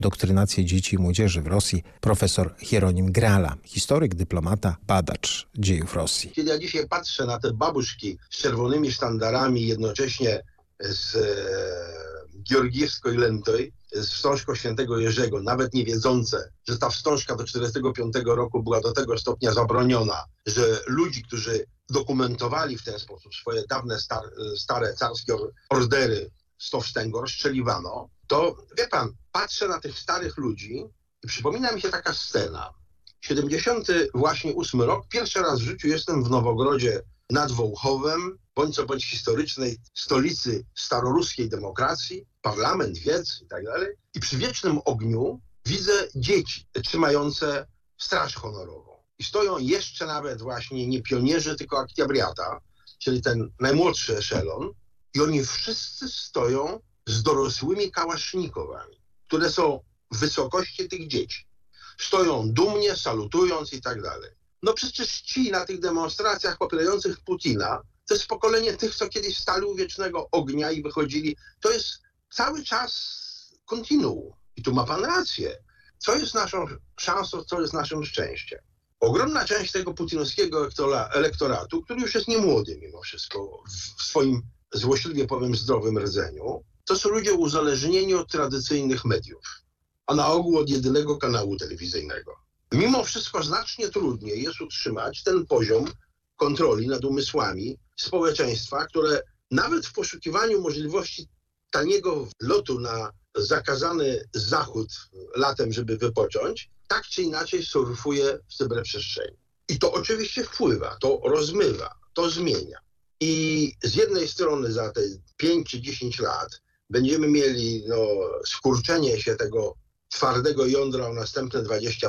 indoktrynację dzieci i młodzieży w Rosji profesor Hieronim Grala, historyk, dyplomata, badacz dziejów Rosji. Kiedy ja dzisiaj patrzę na te babuszki z czerwonymi sztandarami, jednocześnie z Georgiewskiej Lentoj, z wstążką świętego Jerzego, nawet nie wiedzące, że ta wstążka do 1945 roku była do tego stopnia zabroniona, że ludzi, którzy dokumentowali w ten sposób swoje dawne, stare carskie ordery z tą wstęgą, rozstrzeliwano, to wie pan, patrzę na tych starych ludzi i przypomina mi się taka scena. 78 rok, pierwszy raz w życiu jestem w Nowogrodzie nad Wołchowem, bądź co bądź historycznej stolicy staroruskiej demokracji, parlament, wiec i tak dalej. I przy wiecznym ogniu widzę dzieci trzymające straż honorową. I stoją jeszcze nawet właśnie nie pionierzy, tylko aktiabriata, czyli ten najmłodszy eszelon. I oni wszyscy stoją z dorosłymi kałasznikowami, które są w wysokości tych dzieci. Stoją dumnie, salutując i tak dalej. No przecież ci na tych demonstracjach popierających Putina, to jest pokolenie tych, co kiedyś stali u wiecznego ognia i wychodzili. To jest cały czas kontinuum. I tu ma pan rację. Co jest naszą szansą, co jest naszym szczęściem? Ogromna część tego putinowskiego elektoratu, który już jest niemłody mimo wszystko w swoim, złośliwie powiem, zdrowym rdzeniu, to są ludzie uzależnieni od tradycyjnych mediów, a na ogół od jedynego kanału telewizyjnego. Mimo wszystko znacznie trudniej jest utrzymać ten poziom kontroli nad umysłami społeczeństwa, które nawet w poszukiwaniu możliwości taniego lotu na zakazany zachód latem, żeby wypocząć, tak czy inaczej surfuje w cyberprzestrzeni. I to oczywiście wpływa, to rozmywa, to zmienia. I z jednej strony za te 5 czy 10 lat będziemy mieli skurczenie się tego twardego jądra o następne 20%,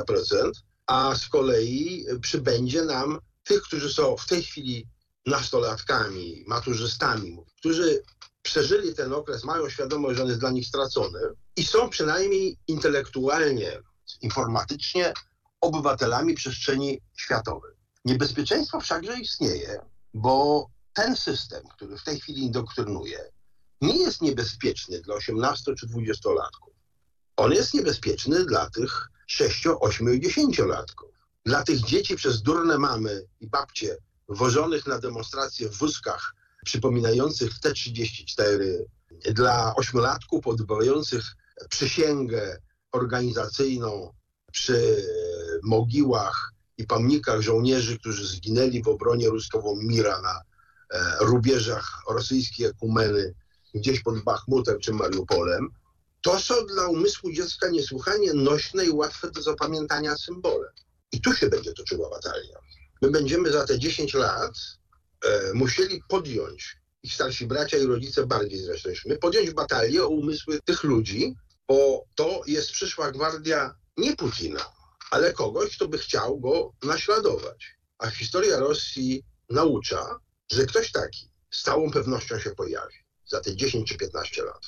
a z kolei przybędzie nam tych, którzy są w tej chwili nastolatkami, maturzystami, którzy przeżyli ten okres, mają świadomość, że on jest dla nich stracony i są przynajmniej intelektualnie, informatycznie obywatelami przestrzeni światowej. Niebezpieczeństwo wszakże istnieje, bo ten system, który w tej chwili indoktrynuje, nie jest niebezpieczny dla 18 czy 20-latków. On jest niebezpieczny dla tych 6, 8 i 10-latków. Dla tych dzieci przez durne mamy i babcie wożonych na demonstracje w wózkach przypominających T-34, dla 8-latków odbywających przysięgę organizacyjną przy mogiłach i pomnikach żołnierzy, którzy zginęli w obronie Ruskowo-Mira na rubieżach rosyjskiej Ekumeny, gdzieś pod Bachmutem czy Mariupolem. To są dla umysłu dziecka niesłychanie nośne i łatwe do zapamiętania symbole. I tu się będzie toczyła batalia. My będziemy za te 10 lat musieli podjąć, ich starsi bracia i rodzice bardziej zresztą niż my, podjąć batalię o umysły tych ludzi, bo to jest przyszła gwardia nie Putina, ale kogoś, kto by chciał go naśladować. A historia Rosji naucza, że ktoś taki z całą pewnością się pojawi za te 10 czy 15 lat.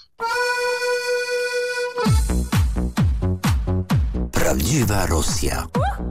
Prawdziwa Rosja.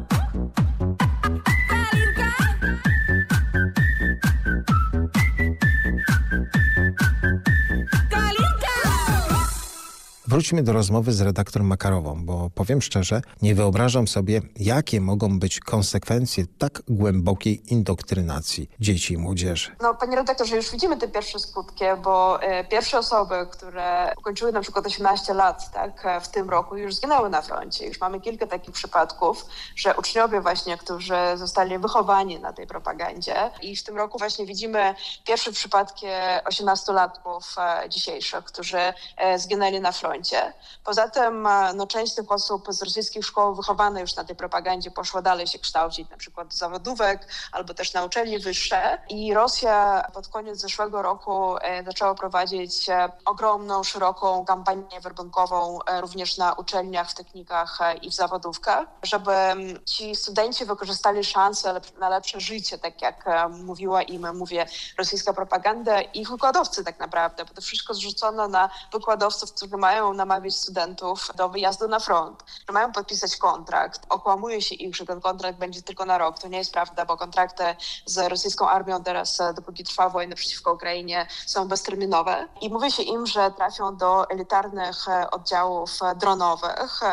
Wróćmy do rozmowy z redaktor Makarową, bo powiem szczerze, nie wyobrażam sobie, jakie mogą być konsekwencje tak głębokiej indoktrynacji dzieci i młodzieży. Panie redaktorze, już widzimy te pierwsze skutki, bo pierwsze osoby, które ukończyły na przykład 18 lat, w tym roku już zginęły na froncie. Już mamy kilka takich przypadków, że uczniowie właśnie, którzy zostali wychowani na tej propagandzie i w tym roku właśnie widzimy pierwsze przypadki 18-latków dzisiejszych, którzy zginęli na froncie. Poza tym część z tych osób z rosyjskich szkoł wychowane już na tej propagandzie poszła dalej się kształcić, na przykład do zawodówek albo też na uczelnie wyższe. I Rosja pod koniec zeszłego roku zaczęła prowadzić ogromną, szeroką kampanię werbunkową również na uczelniach, w technikach i w zawodówkach, żeby ci studenci wykorzystali szansę na lepsze życie, tak jak mówiła im, rosyjska propaganda i ich wykładowcy tak naprawdę, bo to wszystko zrzucono na wykładowców, którzy mają zaczynają namawiać studentów do wyjazdu na front, że mają podpisać kontrakt. Okłamuje się ich, że ten kontrakt będzie tylko na rok. To nie jest prawda, bo kontrakty z rosyjską armią teraz, dopóki trwa wojna przeciwko Ukrainie, są bezterminowe. I mówi się im, że trafią do elitarnych oddziałów dronowych,